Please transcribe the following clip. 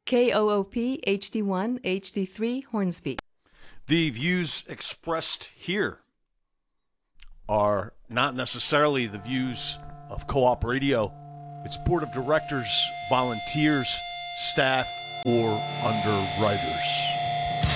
KOOP HD1 HD3 Hornsby. The views expressed here are not necessarily the views of Co-op Radio, its board of directors, volunteers, staff, or underwriters.